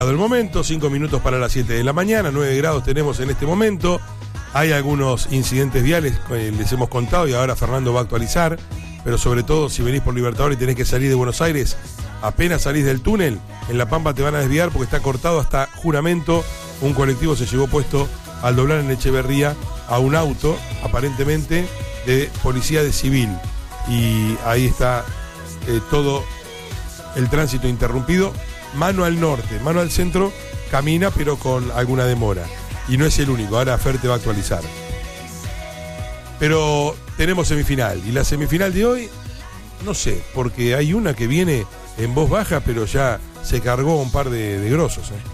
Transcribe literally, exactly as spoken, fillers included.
El momento, cinco minutos para las siete de la mañana, nueve grados tenemos en este momento. Hay algunos incidentes viales que les hemos contado y ahora Fernando va a actualizar, pero sobre todo si venís por Libertador y tenés que salir de Buenos Aires, apenas salís del túnel, en La Pampa te van a desviar porque está cortado hasta Juramento. Un colectivo se llevó puesto al doblar en Echeverría a un auto, aparentemente de policía de civil, y ahí está eh, todo el tránsito interrumpido. Mano al norte, mano al centro, camina pero con alguna demora. Y no es el único, ahora Fer te va a actualizar. Pero tenemos semifinal, y la semifinal de hoy, no sé, porque hay una que viene en voz baja, pero ya se cargó un par de, de grosos, ¿eh?